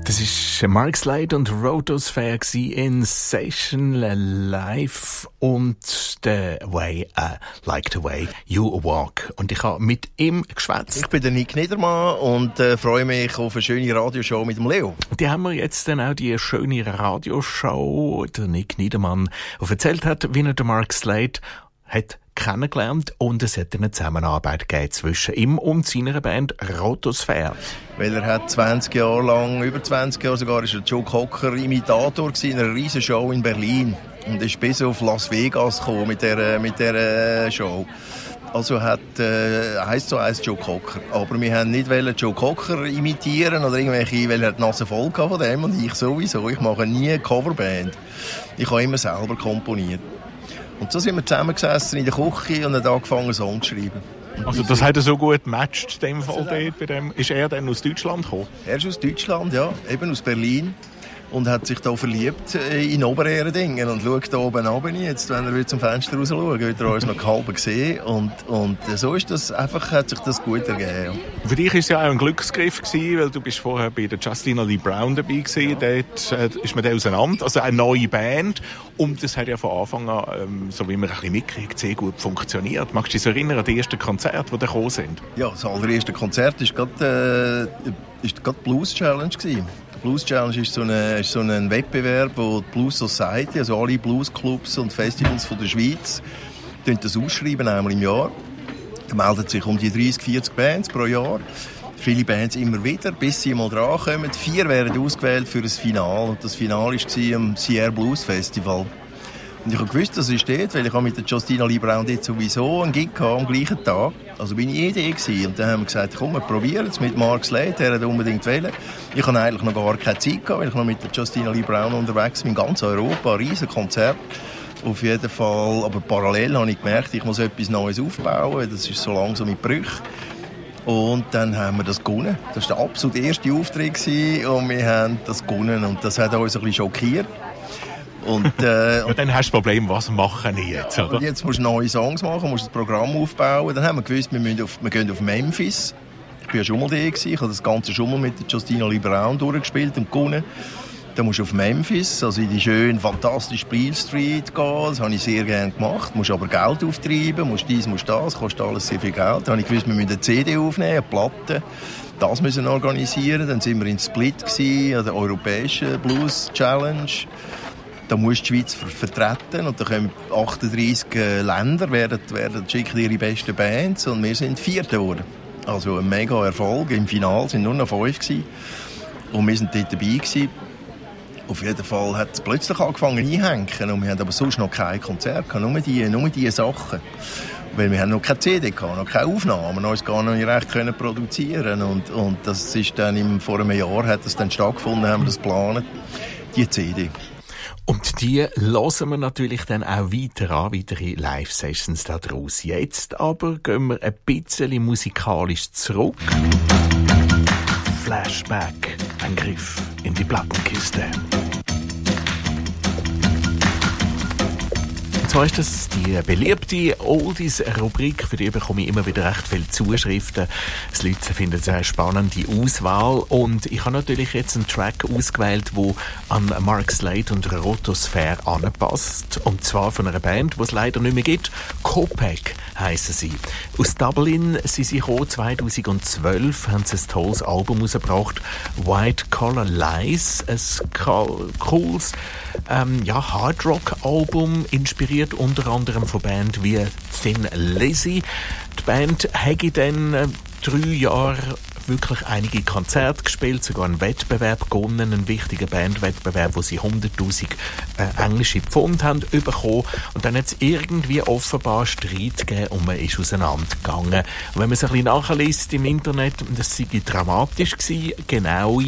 Das ist Mark Slade und Rotosphere in Session Live und The Way I Like the Way You Walk. Und ich habe mit ihm geschwätzt. Ich bin der Nick Niedermann und freue mich auf eine schöne Radioshow mit dem Leo. Die haben wir jetzt dann auch die schöne Radioshow, der Nick Niedermann, der erzählt hat, wie er den Mark Slade hat kennengelernt und es hat eine Zusammenarbeit gegeben zwischen ihm und seiner Band Rotosphere. Weil er hat 20 Jahre lang, über 20 Jahre sogar, ist er Joe Cocker Imitator in einer riesen Show in Berlin und ist bis auf Las Vegas gekommen mit der Show. Also heisst so eins Joe Cocker. Aber wir haben nicht Joe Cocker imitieren oder irgendwelche, weil er hat die Nase voll von dem und ich sowieso. Ich mache nie eine Coverband. Ich habe immer selber komponiert. Und so sind wir zusammengesessen in der Küche und haben angefangen, Songs zu schreiben. Also das hat er so gut gematcht, dem Fall dort, bei dem. Ist er dann aus Deutschland gekommen? Er ist aus Deutschland, ja, eben aus Berlin. Und hat sich da verliebt in Obererdingen und schaut da oben runter. Jetzt, wenn er zum Fenster raus schaut, wird er uns noch halb sehen. Und so ist das einfach, hat sich das gut ergeben. Für dich war es ja auch ein Glücksgriff gewesen, weil du bist vorher bei der Justina Lee Brown dabei gewesen. Ja. Dort ist man auseinander, also eine neue Band. Und das hat ja von Anfang an, so wie man ein bisschen mitkriegt, sehr gut funktioniert. Magst du dich erinnern an die ersten Konzerte, die da gekommen sind? Ja, das allererste Konzert war gerade die Blues Challenge gewesen. Blues Challenge ist so ein Wettbewerb, wo die Blues Society, also alle Bluesclubs und Festivals von der Schweiz, das ausschreiben einmal im Jahr. Da melden sich um die 30, 40 Bands pro Jahr. Viele Bands immer wieder, bis sie mal drankommen. 4 werden ausgewählt für das Finale. Und das Finale war am Sierra Blues Festival. Und ich habe gewusst, dass es steht, weil ich mit der Justina Lee Brown dort sowieso einen Gig hatte, am gleichen Tag. Also bin ich Idee gewesen. Und dann haben wir gesagt, komm, wir probieren es mit Mark Slade, der hat unbedingt wählen. Ich hatte eigentlich noch gar keine Zeit gehabt, weil ich noch mit der Justina Lee Brown unterwegs bin, in ganz Europa, ein riesen Konzert. Auf jeden Fall, aber parallel habe ich gemerkt, ich muss etwas Neues aufbauen, das ist so langsam mit Brüchen. Und dann haben wir das gewonnen. Das war der absolut erste Auftritt gewesen, und wir haben das gewonnen. Und das hat uns ein bisschen schockiert. Und dann hast du das Problem, was machen wir jetzt? Oder? Und jetzt musst du neue Songs machen, musst das Programm aufbauen. Dann haben wir gewusst, wir gehen auf Memphis. Ich war ja schon mal da gewesen. Ich habe das Ganze schon mal mit der Justina Lee Brown durchgespielt und gewonnen. Dann musst du auf Memphis, also in die schöne, fantastische Beale Street gehen. Das habe ich sehr gerne gemacht. Du musst aber Geld auftreiben, musst dies, musst das, kostet alles sehr viel Geld. Dann habe ich gewusst, wir müssen eine CD aufnehmen, eine Platte. Das müssen wir organisieren. Dann sind wir in Split gewesen, an der europäischen Blues Challenge. Da muss die Schweiz vertreten und da kommen 38 Länder, schicken ihre besten Bands und wir sind Vierte geworden. Also ein mega Erfolg. Im Finale sind nur noch 5 gewesen. Und wir sind dort dabei gewesen. Auf jeden Fall hat es plötzlich angefangen einhängen und wir hatten aber sonst noch kein Konzert gehabt, nur die Sachen. Weil wir haben noch keine CD gehabt, noch keine Aufnahmen, uns gar noch nicht recht können produzieren und das ist dann vor einem Jahr hat das dann stattgefunden, haben wir das geplant, die CD. Und die hören wir natürlich dann auch weiter an, weitere Live-Sessions daraus. Jetzt aber gehen wir ein bisschen musikalisch zurück. Flashback, ein Griff in die Plattenkiste. Und zwar ist das die beliebte Oldies-Rubrik, für die bekomme ich immer wieder recht viele Zuschriften. Die Leute finden es eine spannende Auswahl und ich habe natürlich jetzt einen Track ausgewählt, der an Mark Slade und Rotosphere anpasst. Und zwar von einer Band, die es leider nicht mehr gibt. Copec heissen sie. Aus Dublin sind sie gekommen, 2012 haben sie ein tolles Album rausgebracht, White Collar Lies, ein cooles Hardrock-Album, inspiriert unter anderem von Bands wie Thin Lizzy. Die Band hat dann 3 Jahre wirklich einige Konzerte gespielt, sogar einen Wettbewerb gewonnen, einen wichtigen Bandwettbewerb, wo sie 100'000 englische Pfund haben bekommen. Und dann hat es irgendwie offenbar Streit gegeben und man ist auseinandergegangen. Und wenn man es ein bisschen nachliest im Internet, das sei dramatisch gewesen, genau